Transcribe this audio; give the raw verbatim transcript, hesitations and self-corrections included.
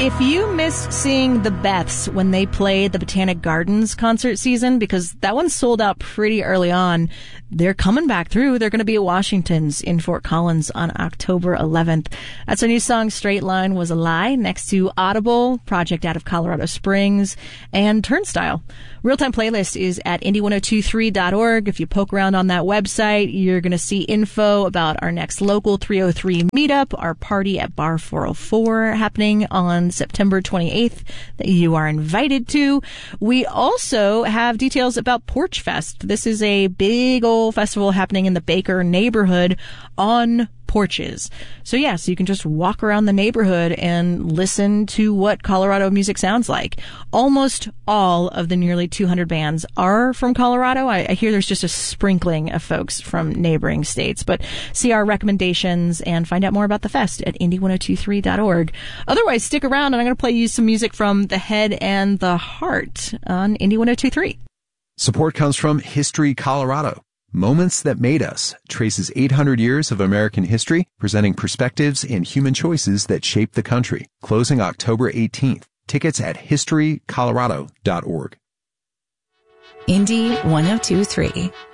If you missed seeing the Beths when they played the Botanic Gardens concert season, because that one sold out pretty early on, they're coming back through. They're going to be at Washington's in Fort Collins on October eleventh. That's their new song, Straight Line Was a Lie, next to Audible, project out of Colorado Springs, and Turnstile. Real-time playlist is at indie ten twenty-three dot org. If you poke around on that website, you're going to see info about our next local three oh three meetup, our party at Bar four oh four happening on September twenty-eighth that you are invited to. We also have details about Porch Fest. This is a big old festival happening in the Baker neighborhood on porches. So yeah, so you can just walk around the neighborhood and listen to what Colorado music sounds like. Almost all of the nearly two hundred bands are from Colorado. I, I hear there's just a sprinkling of folks from neighboring states, but see our recommendations and find out more about the fest at indie ten twenty-three dot org. Otherwise, stick around and I'm going to play you some music from The Head and the Heart on Indie ten twenty-three. Support comes from History Colorado. Moments That Made Us traces eight hundred years of American history, presenting perspectives and human choices that shaped the country. Closing October eighteenth. Tickets at history colorado dot org. Indie ten twenty-three.